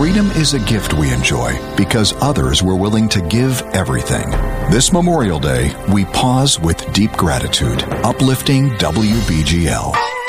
Freedom is a gift we enjoy because others were willing to give everything. This Memorial Day, we pause with deep gratitude, uplifting WBGL.